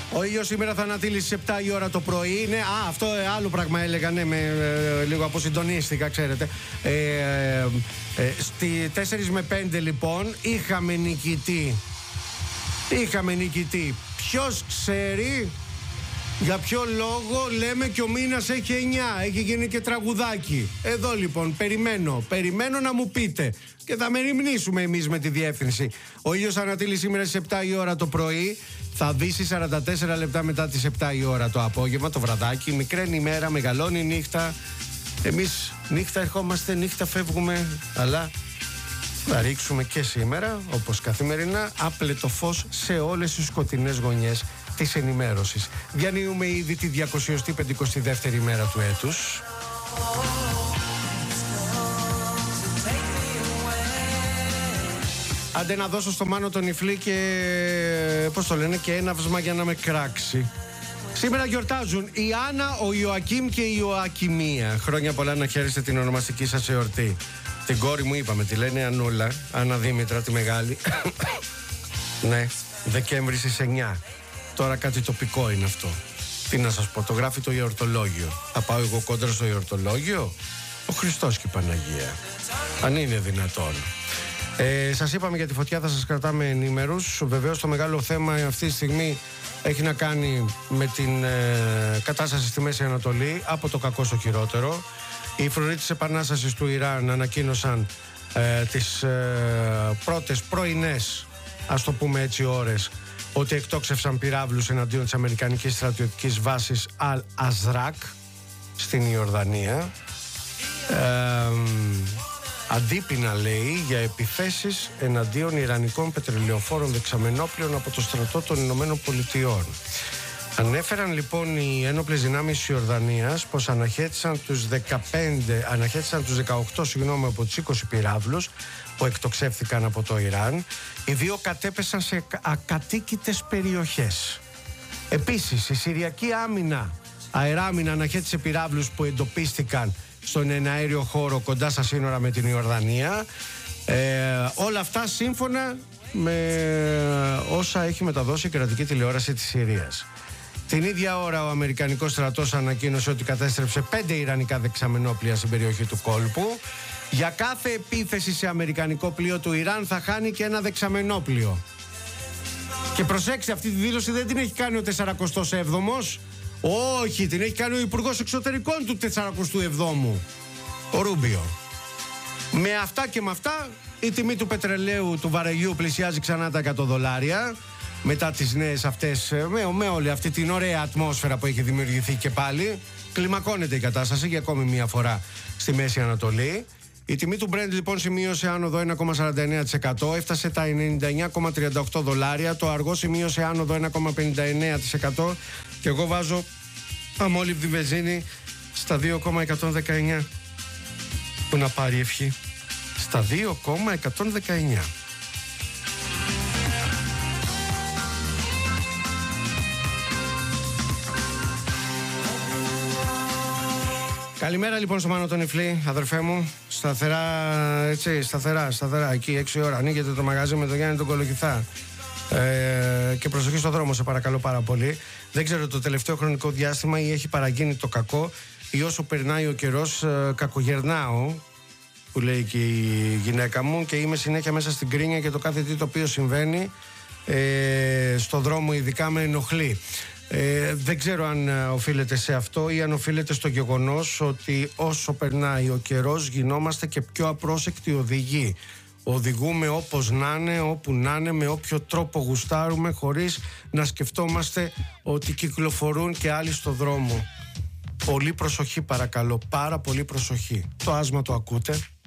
Ο ήλιος σήμερα θα ανατείλει στις 7 η ώρα το πρωί. Ναι, αυτό άλλο πράγμα έλεγα, ναι, λίγο αποσυντονίστηκα, ξέρετε. Στη 4 με 5 λοιπόν είχαμε νικητή. Ποιος ξέρει για ποιο λόγο λέμε και ο μήνας έχει 9, έχει γίνει και τραγουδάκι. Εδώ λοιπόν περιμένω να μου πείτε και θα μεριμνήσουμε εμείς με τη διεύθυνση. Ο ήλιος ανατείλει σήμερα στις 7 η ώρα το πρωί, θα δύσει 44 λεπτά μετά τις 7 η ώρα το απόγευμα, το βραδάκι. Μικραίνει η μέρα, μεγαλώνει η νύχτα. Εμείς νύχτα ερχόμαστε, νύχτα φεύγουμε, αλλά θα ρίξουμε και σήμερα, όπως καθημερινά, άπλετο φως σε όλες τις σκοτεινές γωνιές της ενημέρωσης. Διανύουμε ήδη τη 252η μέρα του έτους. Άντε να δώσω στο Μάνο τον Ιφλή και και έναυσμα για να με κράξει. Σήμερα γιορτάζουν η Άννα, ο Ιωακίμ και η Ιωακιμία. Χρόνια πολλά να χαίρεστε την ονομαστική σας εορτή. Την κόρη μου είπαμε, τη λένε Ανούλα, Άννα Δήμητρα τη μεγάλη. Ναι, Δεκέμβρη στις 9. Τώρα κάτι τοπικό είναι αυτό. Τι να σας πω, το γράφει το ιορτολόγιο. Θα πάω εγώ κόντρα στο ιορτολόγιο? Ο Χριστός και η Παναγία, αν είναι δυνατόν. Σας είπαμε για τη φωτιά, θα σας κρατάμε ενήμερους. Βεβαίως το μεγάλο θέμα αυτή τη στιγμή έχει να κάνει με την κατάσταση στη Μέση Ανατολή, από το κακό στο χειρότερο. Οι φρουροί της Επανάστασης του Ιράν ανακοίνωσαν τις πρώτες πρωινές, ας το πούμε έτσι, ώρες, ότι εκτόξευσαν πυράβλους εναντίον της αμερικανικής στρατιωτικής βάσης Αλ-Αζράκ στην Ιορδανία. Αντίπεινα, λέει, για επιθέσεις εναντίον ιρανικών πετρελαιοφόρων δεξαμενόπλων από το στρατό των Ηνωμένων Πολιτειών. Ανέφεραν λοιπόν οι ένοπλες δυνάμεις της Ιορδανίας πως αναχέτησαν τους 18 από τους 20 πυράβλους που εκτοξεύθηκαν από το Ιράν. Οι δύο κατέπεσαν σε ακατοίκητες περιοχές. Επίσης, η Συριακή αεράμινα αναχέτησε πυράβλους που εντοπίστηκαν στον εναέριο χώρο κοντά στα σύνορα με την Ιορδανία. Όλα αυτά σύμφωνα με όσα έχει μεταδώσει η κρατική τηλεόραση της Συρίας. Την ίδια ώρα ο Αμερικανικός στρατός ανακοίνωσε ότι κατέστρεψε 5 ιρανικά δεξαμενόπλια στην περιοχή του κόλπου. Για κάθε επίθεση σε αμερικανικό πλοίο του Ιράν θα χάνει και ένα δεξαμενόπλιο. Και προσέξτε, αυτή τη δήλωση δεν την έχει κάνει ο 47ος. Όχι, την έχει κάνει ο Υπουργός Εξωτερικών του 47ου, ο Ρούμπιο. Με αυτά και με αυτά, η τιμή του πετρελαίου, του βαρελιού, πλησιάζει ξανά τα $100. Μετά τις νέες αυτές, με όλη αυτή την ωραία ατμόσφαιρα που έχει δημιουργηθεί και πάλι, κλιμακώνεται η κατάσταση για ακόμη μία φορά στη Μέση Ανατολή. Η τιμή του Brent λοιπόν σημείωσε άνοδο 1,49%, έφτασε τα $99,38. Το αργό σημείωσε άνοδο 1,59% και εγώ βάζω αμόλυβδη βενζίνη στα 2,119. Που να πάρει ευχή στα 2,119. Καλημέρα λοιπόν στο Μάνο τον Ιφλή, αδερφέ μου. Σταθερά, έτσι, σταθερά. Εκεί 6 ώρα ανοίγεται το μαγαζί με τον Γιάννη τον Κολοκυθά. Και προσοχή στο δρόμο, σε παρακαλώ πάρα πολύ. Δεν ξέρω το τελευταίο χρονικό διάστημα ή έχει παραγίνει το κακό ή όσο περνάει ο καιρός κακογερνάω, που λέει και η γυναίκα μου, και είμαι συνέχεια μέσα στην κρίνια και το κάθε τι το οποίο συμβαίνει στο δρόμο ειδικά με ενοχλεί. Δεν ξέρω αν οφείλεται σε αυτό ή αν οφείλεται στο γεγονός ότι όσο περνάει ο καιρός γινόμαστε και πιο απρόσεκτοι οδηγοί. Οδηγούμε όπως να είναι, όπου να είναι, με όποιο τρόπο γουστάρουμε, χωρίς να σκεφτόμαστε ότι κυκλοφορούν και άλλοι στο δρόμο. Πολύ προσοχή παρακαλώ, πάρα πολύ προσοχή. Το άσμα το ακούτε?